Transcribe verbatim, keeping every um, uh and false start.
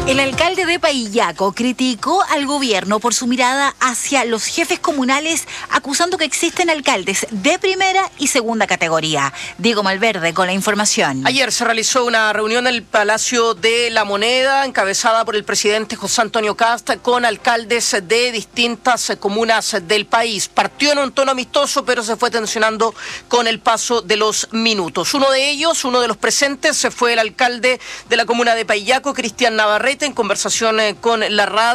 El alcalde de Paillaco criticó al gobierno por su mirada hacia los jefes comunales, acusando que existen alcaldes de primera y segunda categoría. Diego Malverde con la información. Ayer se realizó una reunión en el Palacio de la Moneda, encabezada por el presidente José Antonio Kast, con alcaldes de distintas comunas del país. Partió en un tono amistoso, pero se fue tensionando con el paso de los minutos. Uno de ellos, uno de los presentes, fue el alcalde de la comuna de Paillaco, Cristian Navarrete, en conversación con la radio.